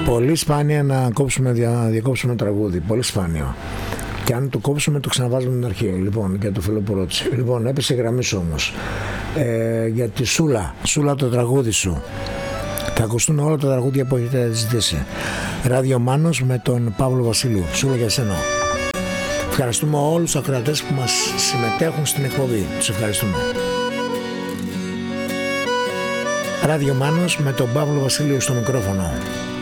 Πολύ σπάνια να διακόψουμε τραγούδι. Πολύ σπάνιο. Και αν το κόψουμε το ξαναβάζουμε την αρχή. Λοιπόν, για το Φιλοπορότσι. Λοιπόν, έπεσε η γραμμή σου όμως. Για τη Σούλα το τραγούδι σου. Θα ακουστούν όλα τα τραγούδια που έχετε ζητήσει. Ράδιο Μάνος με τον Παύλο Βασίλειου. Σούλα για σένα. Ευχαριστούμε όλους τους ακροατές που μας συμμετέχουν στην εκπομπή. Τους ευχαριστούμε. Ράδιο Μάνος με τον Παύλο Βασίλειο στο μικρόφωνο.